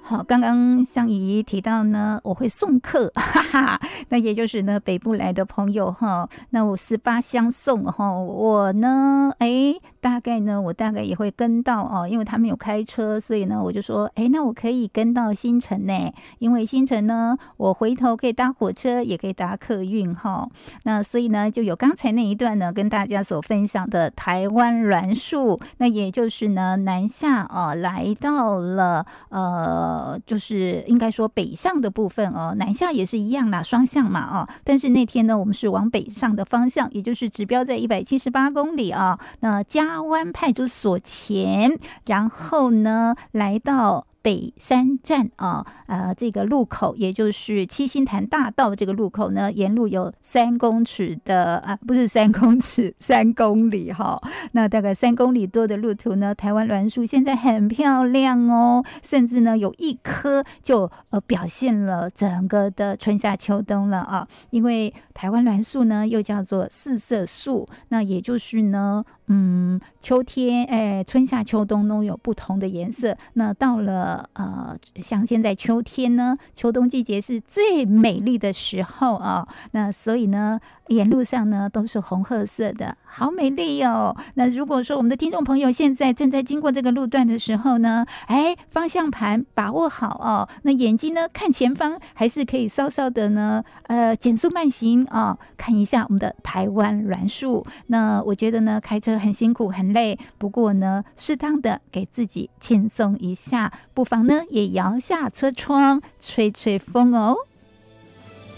好，刚刚香姨提到呢，我会送客，哈哈，那也就是呢北部来的朋友哈，那我18相送哈，我呢，大概也会跟到哦，因为他们有开车，所以呢我就说，那我可以跟到新城呢，因为新城呢，我回头可以搭火车，也可以搭客运哈，那所以呢就有刚才那一段呢跟大家所分享的台湾栾树，那也就是呢南下来到了就是应该说北上的部分哦，南下也是一样啦，双向嘛但是那天呢，我们是往北上的方向，也就是指标在178公里啊。那嘉湾派出所前，然后呢，来到北山站这个路口，也就是七星潭大道这个路口呢，沿路有3公尺的不是3公尺，3公里哈。那大概3公里多的路途呢，台湾栾树现在很漂亮哦，甚至呢有一棵就表现了整个的春夏秋冬了啊。因为台湾栾树呢又叫做4色树，那也就是呢秋天春夏秋冬都有不同的颜色。那到了像现在秋天呢，秋冬季节是最美丽的时候啊。那所以呢，沿路上呢都是红褐色的，好美丽哦。那如果说我们的听众朋友现在正在经过这个路段的时候呢，方向盘把握好哦，那眼睛呢看前方，还是可以稍稍的呢减速慢行看一下我们的台湾栾树。那我觉得呢开车很辛苦很累，不过呢适当的给自己轻松一下，不妨呢也摇下车窗吹吹风哦。